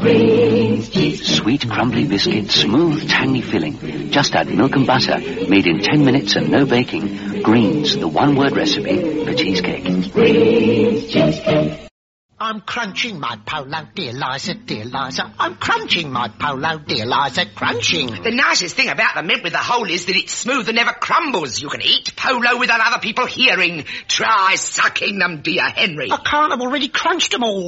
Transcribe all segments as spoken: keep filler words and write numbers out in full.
Green's cheesecake. Sweet crumbly biscuit, smooth tangy filling. Just add milk and butter, made in ten minutes and no baking. Green's, the one-word recipe for cheesecake. Green's cheesecake. I'm crunching my polo, dear Liza, dear Liza. I'm crunching my polo, dear Liza, crunching. The nicest thing about the mint with the hole is that it's smooth and never crumbles. You can eat polo without other people hearing. Try sucking them, dear Henry. I can't, I've already crunched them all.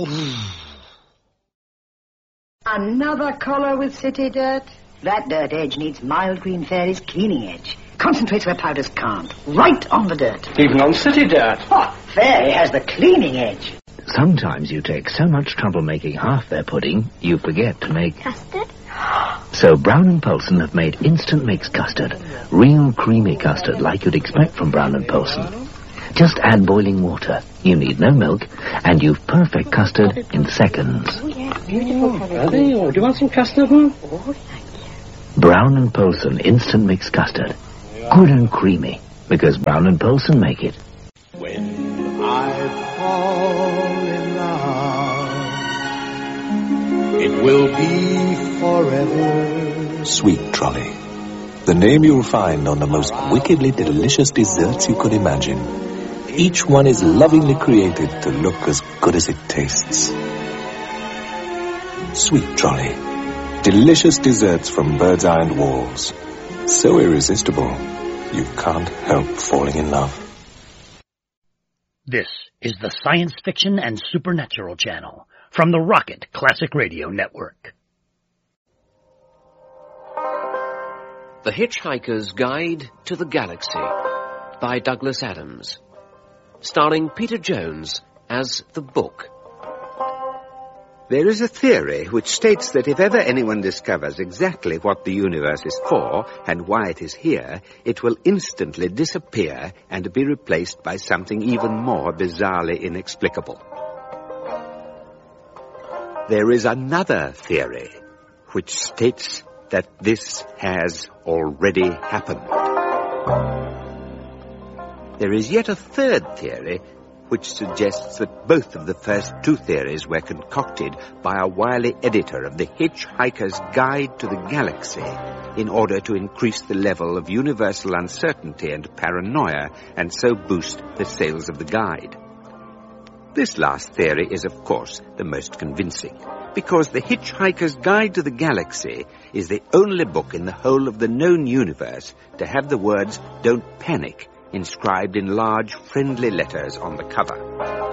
Another collar with city dirt? That dirt edge needs Mild Green Fairy's cleaning edge. Concentrates where powders can't. Right on the dirt. Even on city dirt. Oh, Fairy has the cleaning edge. Sometimes you take so much trouble making half their pudding, you forget to make... Custard? So Brown and Polson have made instant mix custard. Real creamy custard like you'd expect from Brown and Polson. Just add boiling water. You need no milk, and you've perfect custard in seconds. Oh, yeah, beautiful. Oh, are they? Oh, do you want some custard? Hmm? Oh, thank you. Brown and Polson instant mix custard. Good and creamy, because Brown and Polson make it. When I fall in love, it will be forever. Sweet Trolley. The name you'll find on the most wickedly delicious desserts you could imagine. Each one is lovingly created to look as good as it tastes. Sweet Trolley. Delicious desserts from Bird's Eye and Walls. So irresistible, you can't help falling in love. This is the Science Fiction and Supernatural Channel from the Rocket Classic Radio Network. The Hitchhiker's Guide to the Galaxy by Douglas Adams, starring Peter Jones as the Book. There is a theory which states that if ever anyone discovers exactly what the universe is for and why it is here, it will instantly disappear and be replaced by something even more bizarrely inexplicable. There is another theory which states that this has already happened. There is yet a third theory which suggests that both of the first two theories were concocted by a wily editor of the Hitchhiker's Guide to the Galaxy in order to increase the level of universal uncertainty and paranoia and so boost the sales of the guide. This last theory is, of course, the most convincing, because The Hitchhiker's Guide to the Galaxy is the only book in the whole of the known universe to have the words "Don't Panic" inscribed in large, friendly letters on the cover.